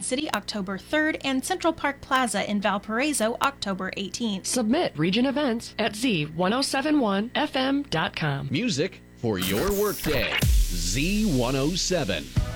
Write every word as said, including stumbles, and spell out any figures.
City October third, and Central Park Plaza in Valparaiso October eighteenth. Submit region events at z ten seventy-one f m dot com. Music for your workday. Z one oh seven.